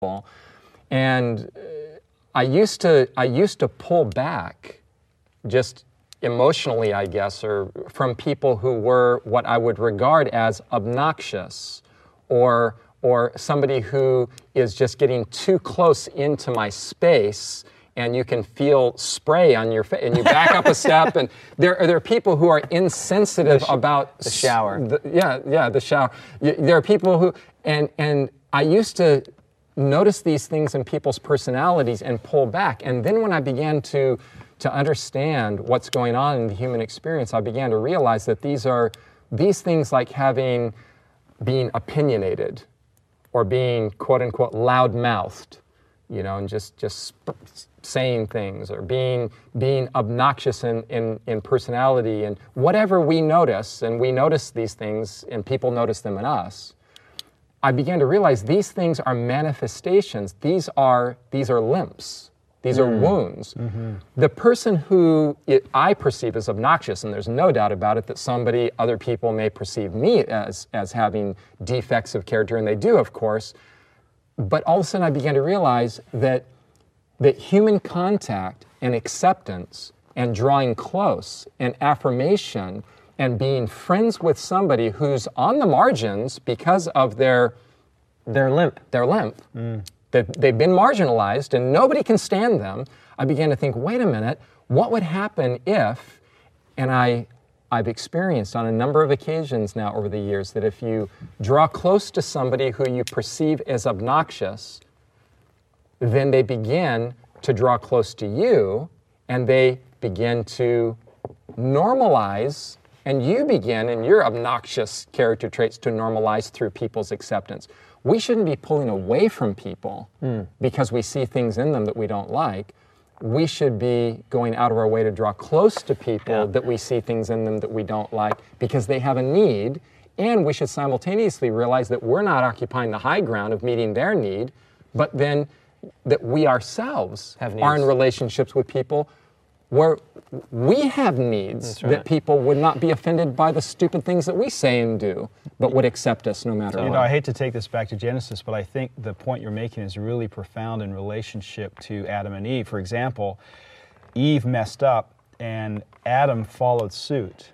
And I used to pull back, just emotionally, I guess, or from people who were what I would regard as obnoxious, or somebody who is just getting too close into my space, and you can feel spray on your face, and you back up a step, and there are people who are insensitive about the shower. The shower. There are people who, and I used to notice these things in people's personalities and pull back, and then when I began to understand what's going on in the human experience, I began to realize that these things like being opinionated, or being quote unquote loud-mouthed, and just saying things, or being obnoxious in personality, and whatever we notice, and we notice these things, and people notice them in us. I began to realize these things are manifestations. These are limps. These are wounds. Mm-hmm. The person who I perceive as obnoxious, and there's no doubt about it that other people may perceive me as having defects of character, and they do, of course, but all of a sudden I began to realize that human contact and acceptance and drawing close and affirmation and being friends with somebody who's on the margins because of their limp. That they've been marginalized and nobody can stand them. I began to think, wait a minute, what would happen if, and I've experienced on a number of occasions now over the years, that if you draw close to somebody who you perceive as obnoxious, then they begin to draw close to you, and they begin to normalize, and you begin in your obnoxious character traits to normalize through people's acceptance. We shouldn't be pulling away from people because we see things in them that we don't like. We should be going out of our way to draw close to people that we see things in them that we don't like because they have a need, and we should simultaneously realize that we're not occupying the high ground of meeting their need, but then that we ourselves are in relationships with people where we have needs that people would not be offended by the stupid things that we say and do, but would accept us no matter what. I hate to take this back to Genesis, but I think the point you're making is really profound in relationship to Adam and Eve. For example, Eve messed up and Adam followed suit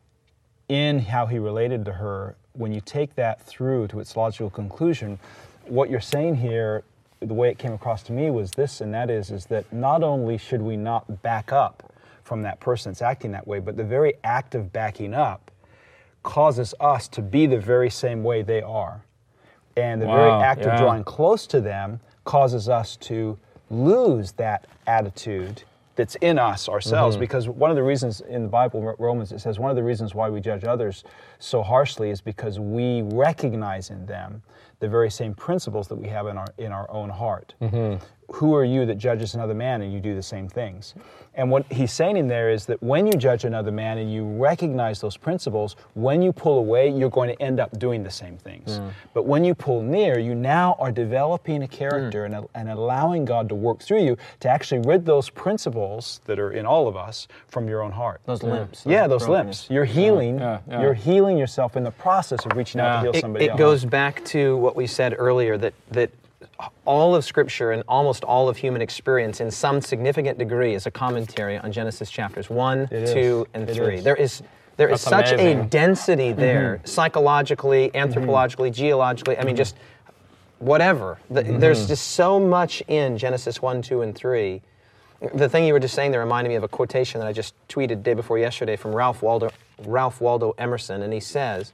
in how he related to her. When you take that through to its logical conclusion, what you're saying here, the way it came across to me was this, and that is that not only should we not back up from that person that's acting that way, but the very act of backing up causes us to be the very same way they are. And the very act of drawing close to them causes us to lose that attitude that's in us ourselves. Because one of the reasons in the Bible, Romans, it says one of the reasons why we judge others so harshly is because we recognize in them the very same principles that we have in our own heart. Who are you that judges another man and you do the same things? And what he's saying in there is that when you judge another man and you recognize those principles, when you pull away, you're going to end up doing the same things. But when you pull near, you now are developing a character and allowing God to work through you to actually rid those principles that are in all of us from your own heart. Those limps. Those limps. You're healing. You're healing yourself in the process of reaching out to heal somebody else. It goes back to what we said earlier, that all of Scripture and almost all of human experience in some significant degree is a commentary on Genesis chapters 1, 2, and 3. There is such a density there, psychologically, anthropologically, geologically, I mean, just whatever. There's just so much in Genesis 1, 2, and 3. The thing you were just saying there reminded me of a quotation that I just tweeted day before yesterday from Ralph Waldo Emerson, and he says,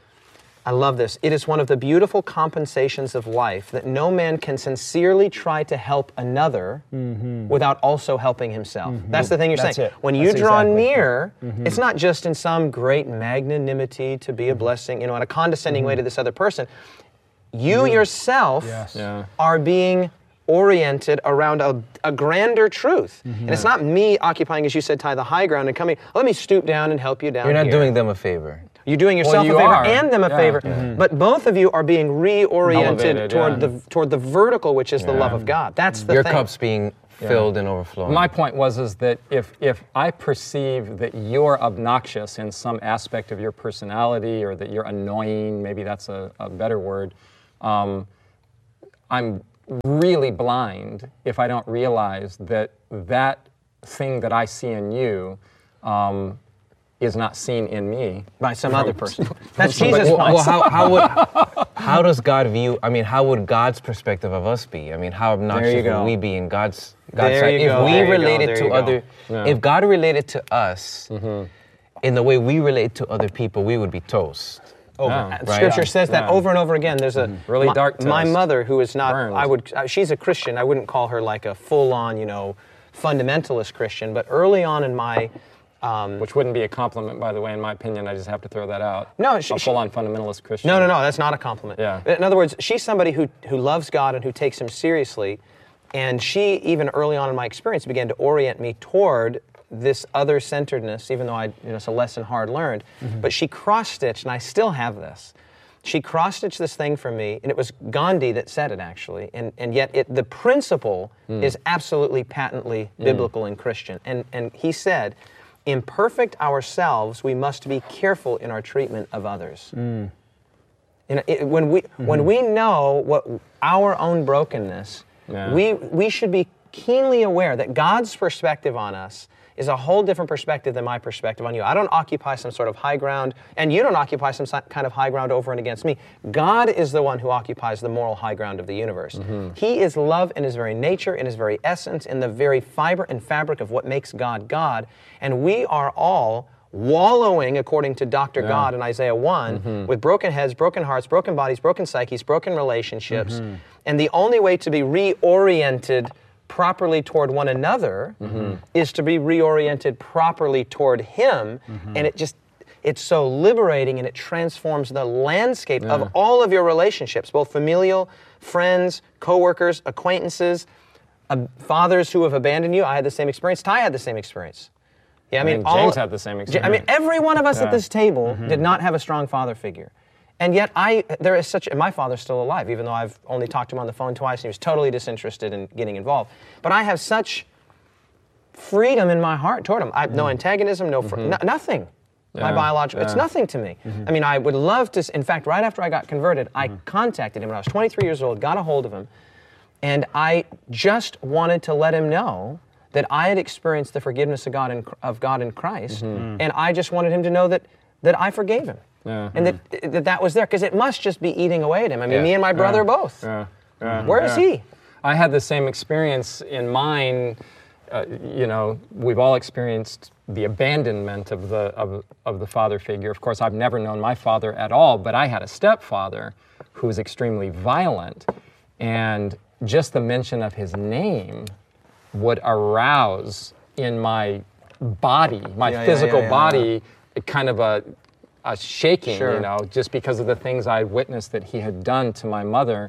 I love this. It is one of the beautiful compensations of life that no man can sincerely try to help another without also helping himself. That's the thing you're saying. When you draw near, it's not just in some great magnanimity to be a blessing, in a condescending way to this other person. You yourself are being oriented around a grander truth. And it's not me occupying, as you said, Ty, the high ground and coming, let me stoop down and help you down here. You're not doing them a favor. You're doing yourself a favor and them a favor, but both of you are being reoriented toward the vertical, which is the love of God. That's the thing. Your thing. cup's being filled and overflowing. My point was that if I perceive that you're obnoxious in some aspect of your personality, or that you're annoying, maybe that's a better word, I'm really blind if I don't realize that that thing that I see in you is not seen in me by some other person. That's Jesus' point. Well, how does God view? I mean, how would God's perspective of us be? I mean, how obnoxious would we be in God's sight if we related to other? If God related to us in the way we relate to other people, we would be toast. Scripture says that over and over again. There's a really dark toast. My mother, who is not, Burned. she's a Christian. I wouldn't call her like a full-on, fundamentalist Christian. But early on in my which wouldn't be a compliment, by the way, in my opinion. I just have to throw that out. No, a full-on fundamentalist Christian. No, that's not a compliment. Yeah. In other words, she's somebody who loves God and who takes Him seriously, and she, even early on in my experience, began to orient me toward this other-centeredness, even though it's a lesson hard learned. But she cross-stitched, and I still have this. She cross-stitched this thing for me, and it was Gandhi that said it, actually, and yet the principle is absolutely patently biblical and Christian. And he said, imperfect ourselves, we must be careful in our treatment of others. When we know what our own brokenness, we should be keenly aware that God's perspective on us is a whole different perspective than my perspective on you. I don't occupy some sort of high ground, and you don't occupy some kind of high ground over and against me. God is the one who occupies the moral high ground of the universe. He is love in His very nature, in His very essence, in the very fiber and fabric of what makes God God, and we are all wallowing, according to Dr. God in Isaiah 1, with broken heads, broken hearts, broken bodies, broken psyches, broken relationships, and the only way to be reoriented properly toward one another is to be reoriented properly toward Him, and it's so liberating, and it transforms the landscape of all of your relationships, both familial, friends, co-workers, acquaintances, fathers who have abandoned you. I had the same experience. Ty had the same experience. Yeah, I mean James had the same experience. I mean, every one of us at this table did not have a strong father figure. And yet there is and my father's still alive, even though I've only talked to him on the phone twice, and he was totally disinterested in getting involved. But I have such freedom in my heart toward him. I have no antagonism, nothing. My biological, it's nothing to me. I mean, I would love to, in fact, right after I got converted, I contacted him when I was 23 years old, got a hold of him, and I just wanted to let him know that I had experienced the forgiveness of God in Christ, and I just wanted him to know that I forgave him. And that was there, because it must just be eating away at him. I mean, me and my brother both. Where is he? I had the same experience in mine. We've all experienced the abandonment of the father figure. Of course, I've never known my father at all, but I had a stepfather who was extremely violent, and just the mention of his name would arouse in my body, my physical body, kind of a shaking, just because of the things I witnessed that he had done to my mother.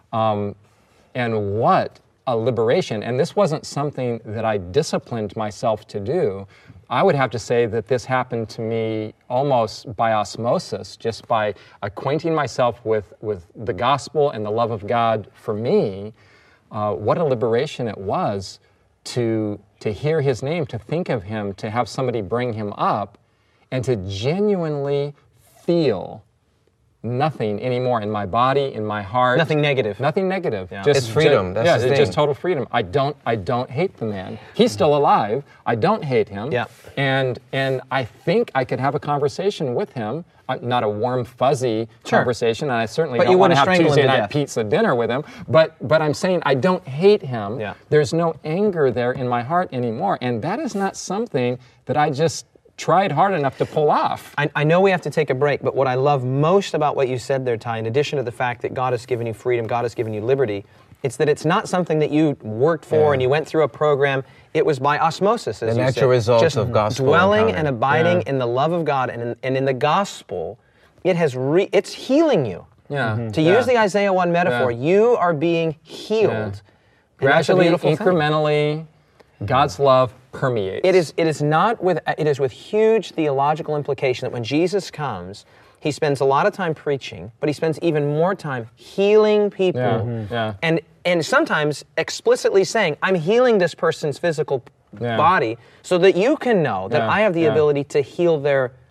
And what a liberation. And this wasn't something that I disciplined myself to do. I would have to say that this happened to me almost by osmosis, just by acquainting myself with the gospel and the love of God for me. What a liberation it was to hear his name, to think of him, to have somebody bring him up, and to genuinely feel nothing anymore in my body, in my heart. Nothing negative. Nothing negative. Yeah. It's freedom. That's the it's thing. just total freedom. I don't hate the man. He's still alive. I don't hate him. Yeah. And I think I could have a conversation with him. Not a warm, fuzzy conversation, and I certainly don't want to have Tuesday night pizza dinner with him. But I'm saying I don't hate him. Yeah. There's no anger there in my heart anymore, and that is not something that I just tried hard enough to pull off. I know we have to take a break, but what I love most about what you said there, Ty, in addition to the fact that God has given you freedom, God has given you liberty, it's that it's not something that you worked for and you went through a program. It was by osmosis, as the you said. natural result just of gospel dwelling encounter. and abiding in the love of God and in the gospel. It has it's healing you. Yeah. To use the Isaiah 1 metaphor, you are being healed. Yeah. And that's a Gradually, beautiful thing. incrementally, God's love permeates. It is with huge theological implication that when Jesus comes, he spends a lot of time preaching, but he spends even more time healing people, and sometimes explicitly saying, "I'm healing this person's physical body, so that you can know that I have the ability to heal their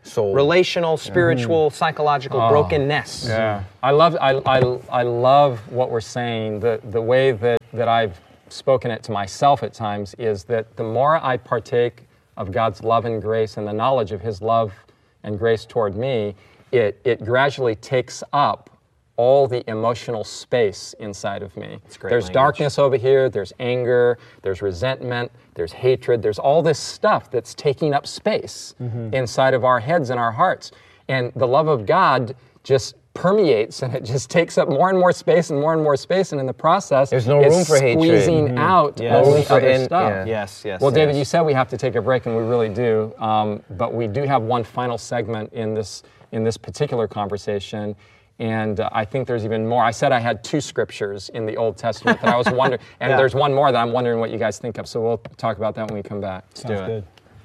relational, spiritual, psychological brokenness. Yeah, I love what we're saying. The way that I've spoken it to myself at times is that the more I partake of God's love and grace and the knowledge of His love and grace toward me, it gradually takes up all the emotional space inside of me. There's darkness over here, there's anger, there's resentment, there's hatred, there's all this stuff that's taking up space inside of our heads and our hearts. And the love of God just permeates, and it just takes up more and more space and more and more space, and in the process, there's no room for hatred. Squeezing out all the other stuff. Yes. Well, David, you said we have to take a break, and we really do. But we do have one final segment in this particular conversation. And I think there's even more. I said I had 2 scriptures in the Old Testament that I was wondering, and there's one more that I'm wondering what you guys think of. So we'll talk about that when we come back. Sounds good.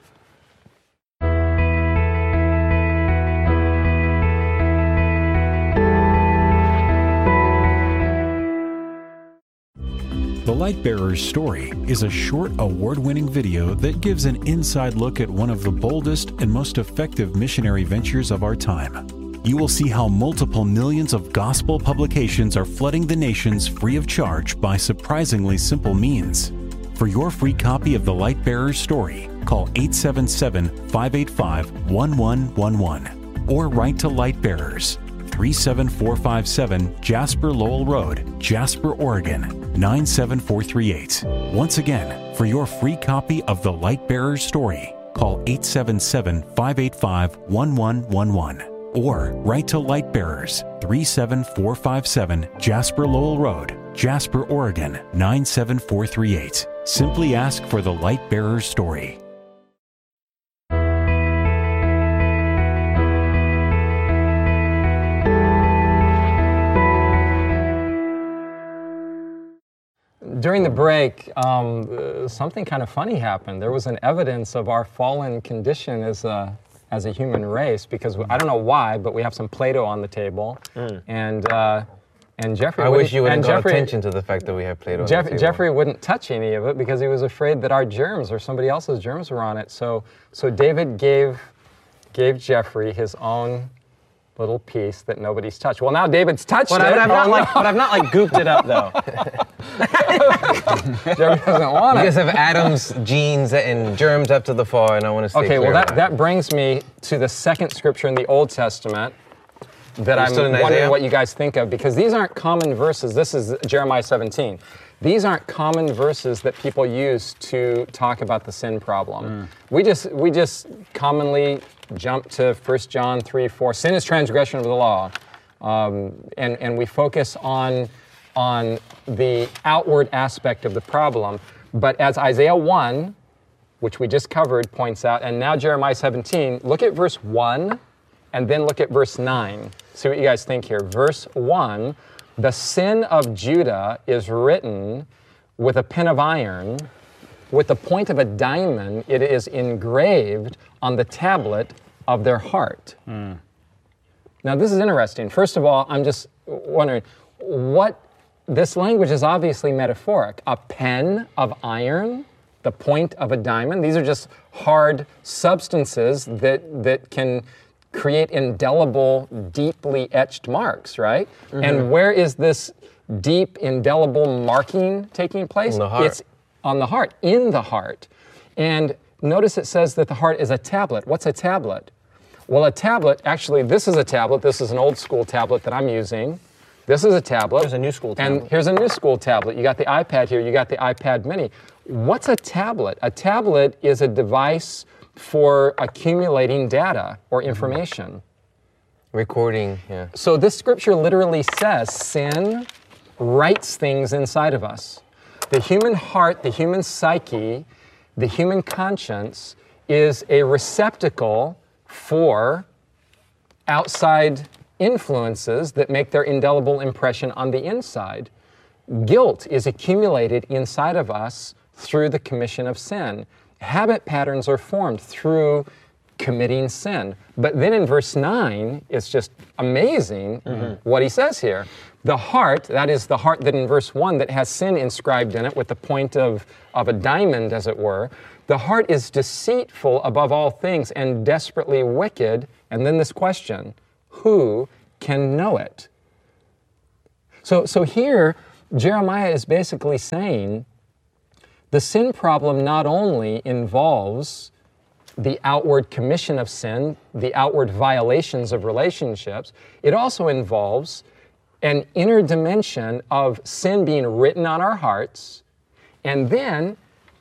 The Lightbearer's Story is a short, award-winning video that gives an inside look at one of the boldest and most effective missionary ventures of our time. You will see how multiple millions of gospel publications are flooding the nations free of charge by surprisingly simple means. For your free copy of The Lightbearer's Story, call 877-585-1111 or write to Lightbearers, 37457 Jasper Lowell Road, Jasper, Oregon, 97438. Once again, for your free copy of The Lightbearer's Story, call 877-585-1111 or write to Lightbearers, 37457 Jasper Lowell Road, Jasper, Oregon, 97438. Simply ask for The Lightbearer's Story. During the break, something kind of funny happened. There was an evidence of our fallen condition as a human race, because I don't know why, but we have some Play-Doh on the table, and Jeffrey. I wish you would draw attention to the fact that we have Play-Doh. Jeffrey wouldn't touch any of it because he was afraid that our germs or somebody else's germs were on it. So David gave Jeffrey his own little piece that nobody's touched. Well, now David's touched it. But I've not gooped it up though. Jeffrey doesn't want it. You guys have Adam's genes and germs up to the far, and I want to stay clear. Okay, well that brings me to the second scripture in the Old Testament that I'm wondering what you guys think of, because these aren't common verses. This is Jeremiah 17. These aren't common verses that people use to talk about the sin problem. We just commonly jump to 1 John 3:4. Sin is transgression of the law, and we focus on the outward aspect of the problem. But as Isaiah 1, which we just covered, points out, and now Jeremiah 17, look at verse 1 and then look at verse 9. See what you guys think here. Verse 1, the sin of Judah is written with a pen of iron, with the point of a diamond, it is engraved on the tablet of their heart. Now this is interesting. First of all, I'm just wondering, this language is obviously metaphoric. A pen of iron, the point of a diamond. These are just hard substances that can create indelible, deeply etched marks, right? And where is this deep, indelible marking taking place? On the heart. It's on the heart, in the heart. And notice it says that the heart is a tablet. What's a tablet? Well, a tablet, actually, this is a tablet. This is an old school tablet that I'm using. This is a tablet. Here's a new school tablet. And here's a new school tablet. You got the iPad here. You got the iPad mini. What's a tablet? A tablet is a device for accumulating data or information. Recording, yeah. So this scripture literally says sin writes things inside of us. The human heart, the human psyche, the human conscience is a receptacle for outside influences that make their indelible impression on the inside. Guilt is accumulated inside of us through the commission of sin. Habit patterns are formed through committing sin. But then in verse 9, it's just amazing what he says here. The heart, that is the heart that in verse 1 that has sin inscribed in it with the point of a diamond, as it were, the heart is deceitful above all things and desperately wicked. And then this question, who can know it? So here, Jeremiah is basically saying the sin problem not only involves the outward commission of sin, the outward violations of relationships, it also involves an inner dimension of sin being written on our hearts. And then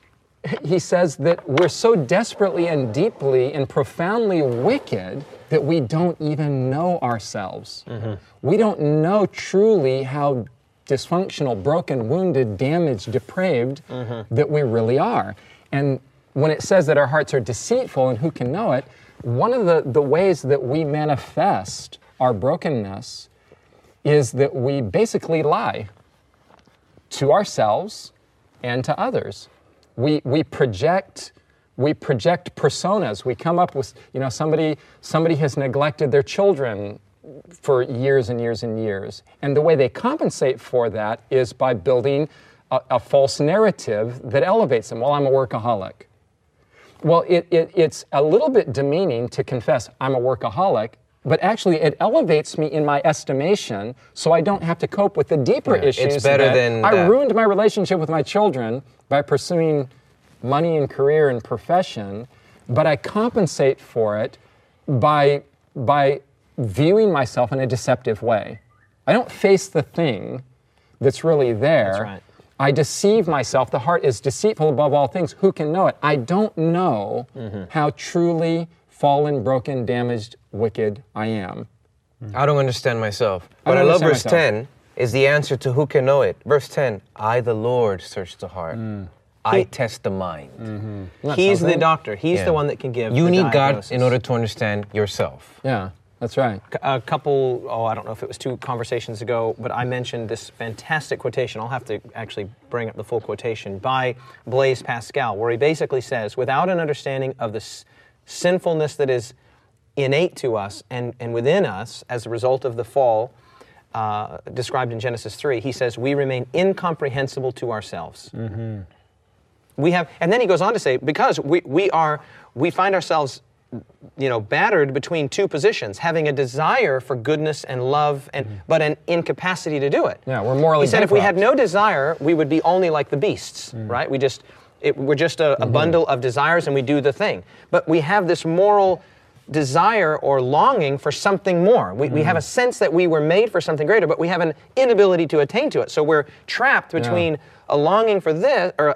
he says that we're so desperately and deeply and profoundly wicked that we don't even know ourselves. We don't know truly how dysfunctional, broken, wounded, damaged, depraved that we really are. And when it says that our hearts are deceitful and who can know it, one of the ways that we manifest our brokenness is that we basically lie to ourselves and to others. We project personas. We come up with, somebody has neglected their children for years and years and years. And the way they compensate for that is by building a false narrative that elevates them. Well, I'm a workaholic. Well, it's a little bit demeaning to confess I'm a workaholic, but actually it elevates me in my estimation so I don't have to cope with the deeper issues. It's better than I ruined my relationship with my children by pursuing money and career and profession, but I compensate for it by viewing myself in a deceptive way. I don't face the thing that's really there. That's right. I deceive myself. The heart is deceitful above all things. Who can know it? I don't know how truly fallen, broken, damaged, wicked I am. I don't understand myself. But I love verse 10 is the answer to who can know it. Verse 10, I, the Lord, search the heart. I test the mind. He's the doctor. He's the one that can give You the need diagnosis. God in order to understand yourself. Yeah, that's right. A couple, I don't know if it was 2 conversations ago, but I mentioned this fantastic quotation. I'll have to actually bring up the full quotation by Blaise Pascal, where he basically says, without an understanding of the sinfulness that is innate to us and within us as a result of the fall described in Genesis 3, he says, we remain incomprehensible to ourselves. We have, and then he goes on to say, because we find ourselves battered between 2 positions, having a desire for goodness and love, but an incapacity to do it. Yeah, we're morally He said bankrupt. if we had no desire, we would be only like the beasts, right? We're just a bundle of desires and we do the thing. But we have this moral desire or longing for something more. We have a sense that we were made for something greater, but we have an inability to attain to it. So we're trapped between a longing for this, or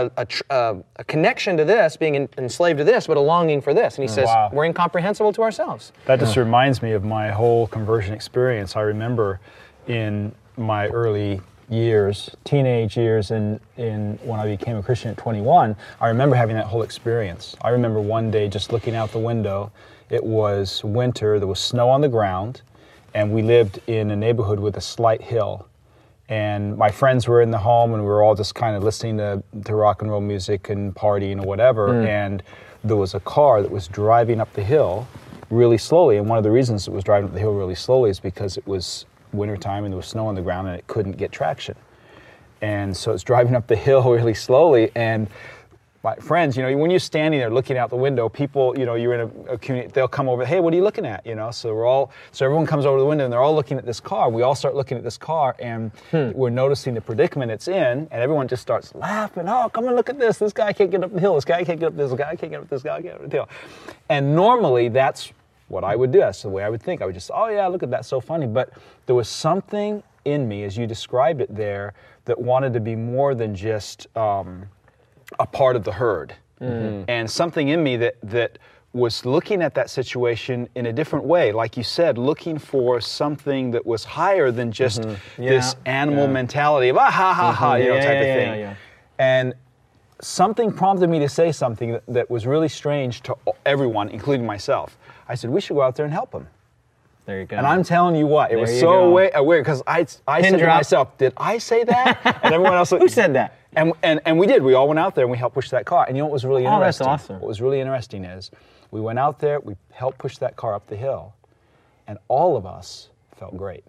a connection to this, being enslaved to this, but a longing for this. And he says, we're incomprehensible to ourselves. That just reminds me of my whole conversion experience. I remember in my early years, teenage years, in when I became a Christian at 21, I remember having that whole experience. I remember one day just looking out the window. It was winter, there was snow on the ground, and we lived in a neighborhood with a slight hill. And my friends were in the home, and we were all just kind of listening to rock and roll music and partying or whatever. And there was a car that was driving up the hill really slowly. And one of the reasons it was driving up the hill really slowly is because it was wintertime and there was snow on the ground and it couldn't get traction. And so it's driving up the hill really slowly. And my friends, when you're standing there looking out the window, people, you're in a community, they'll come over, hey, what are you looking at? So everyone comes over the window and they're all looking at this car. We all start looking at this car and we're noticing the predicament it's in, and everyone just starts laughing. Oh, come and look at this. This guy can't get up the hill. This guy can't get up this. This guy can't get up this. Guy can't get up the hill. And normally that's what I would do. That's the way I would think. I would just, oh yeah, look at that, so funny. But there was something in me, as you described it there, that wanted to be more than just a part of the herd. And something in me that was looking at that situation in a different way, like you said, looking for something that was higher than just this animal mentality of, ha ha ha, type of thing. And something prompted me to say something that was really strange to everyone, including myself. I said, we should go out there and help him. There you go. And I'm telling you what, it was so weird, because I said to myself, did I say that? And everyone else, who said that? And we did. We all went out there and we helped push that car. And you know what was really interesting? That's awesome. What was really interesting is we went out there, we helped push that car up the hill, and all of us felt great.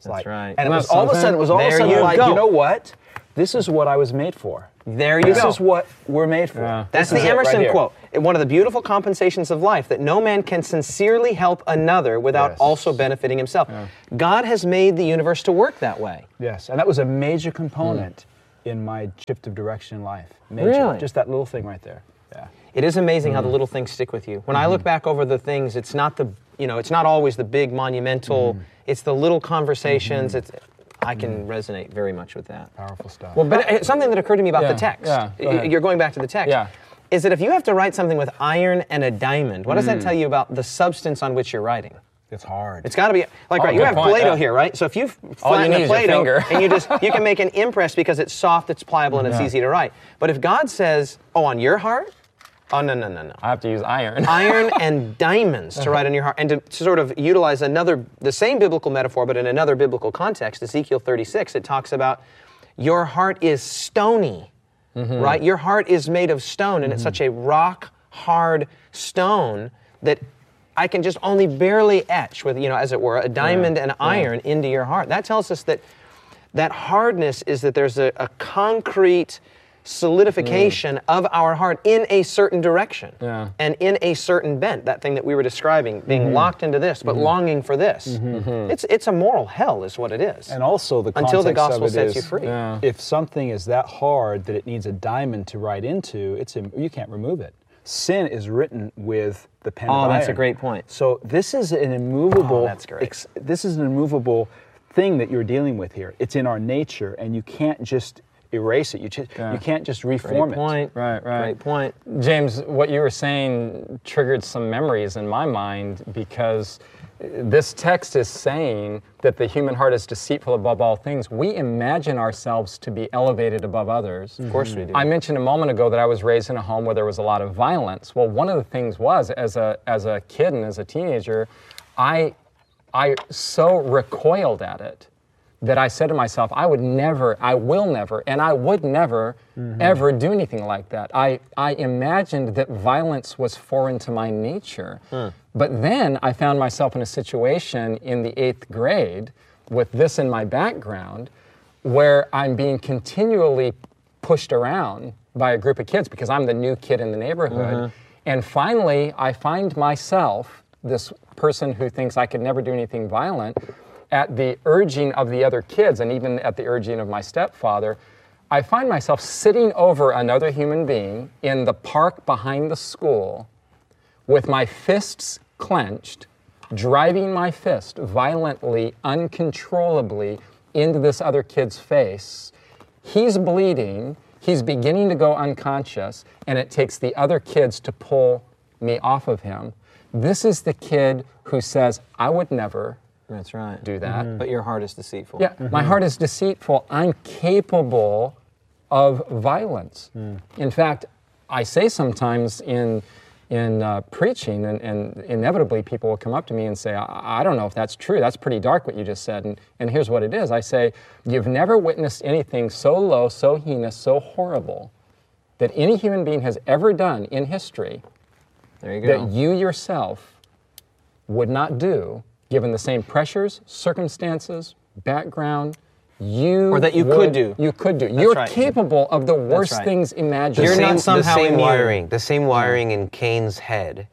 It's like, right. And it was all of a sudden, like, go. you know what? This is what I was made for. There you go. This is what we're made for. Yeah. That's the Emerson quote. One of the beautiful compensations of life, that no man can sincerely help another without also benefiting himself. Yeah. God has made the universe to work that way. Yes, and that was a major component in my shift of direction in life. Major. Really? Just that little thing right there. Yeah. It is amazing how the little things stick with you. When I look back over the things, it's not it's not always the big monumental, it's the little conversations. I can resonate very much with that. Powerful stuff. Well, but something that occurred to me about the text, you're going back to the text, is that if you have to write something with iron and a diamond, what does that tell you about the substance on which you're writing? It's hard. It's got to be, like, you have Play-Doh here, right? So if you flatten the Play-Doh and you can make an impress because it's soft, it's pliable, and it's easy to write. But if God says, on your heart, oh, no. I have to use iron. Iron and diamonds to write on your heart. And to sort of utilize the same biblical metaphor, but in another biblical context, Ezekiel 36, it talks about your heart is stony, right? Your heart is made of stone, and it's such a rock-hard stone that I can just only barely etch with, as it were, a diamond and iron into your heart. That tells us that hardness is that there's a concrete solidification of our heart in a certain direction and in a certain bent. That thing that we were describing, being locked into this, but longing for this. It's a moral hell is what it is. And also the until the context gospel of it sets is, you free. If something is that hard that it needs a diamond to write into, you can't remove it. Sin is written with the pen of iron. Oh, that's a great point. So this is an immovable. That's great. This is an immovable thing that you're dealing with here. It's in our nature, and you can't just erase it. You can't just reform it. Right. Great point. James, what you were saying triggered some memories in my mind, because this text is saying that the human heart is deceitful above all things. We imagine ourselves to be elevated above others. Of course we do. I mentioned a moment ago that I was raised in a home where there was a lot of violence. Well, one of the things was, as a kid and as a teenager, I so recoiled at it that I said to myself, I will never, and I would never, ever do anything like that. I imagined that violence was foreign to my nature. But then I found myself in a situation in the 8th grade with this in my background where I'm being continually pushed around by a group of kids because I'm the new kid in the neighborhood. And finally, I find myself, this person who thinks I could never do anything violent, at the urging of the other kids, and even at the urging of my stepfather, I find myself sitting over another human being in the park behind the school with my fists clenched, driving my fist violently, uncontrollably into this other kid's face. He's bleeding, he's beginning to go unconscious, and it takes the other kids to pull me off of him. This is the kid who says, I would never do that. But your heart is deceitful. Yeah, my heart is deceitful. I'm capable of violence. In fact, I say sometimes in preaching, and inevitably people will come up to me and say, I don't know if that's true. That's pretty dark what you just said. And here's what it is. I say, you've never witnessed anything so low, so heinous, so horrible that any human being has ever done in history that you yourself would not do, given the same pressures, circumstances, background, or that you could do. You could do. You're capable of the worst things imaginable. You're not somehow the same wiring. The same wiring in Cain's head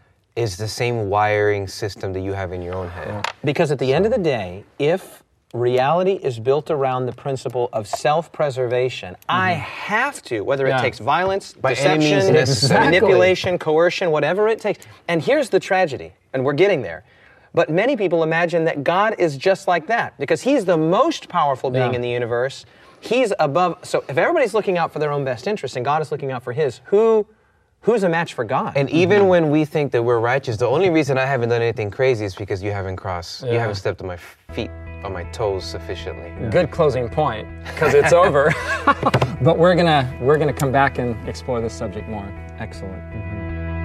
is the same wiring system that you have in your own head. Because at the end of the day, if reality is built around the principle of self-preservation, I have to, whether it takes violence, deception, manipulation, coercion, whatever it takes. And here's the tragedy, and we're getting there. But many people imagine that God is just like that because He's the most powerful being in the universe. He's above. So if everybody's looking out for their own best interest and God is looking out for His, who's a match for God? And even when we think that we're righteous, the only reason I haven't done anything crazy is because you haven't you haven't stepped on my feet, on my toes sufficiently. Good closing point, because it's over. But we're gonna come back and explore this subject more. Excellent.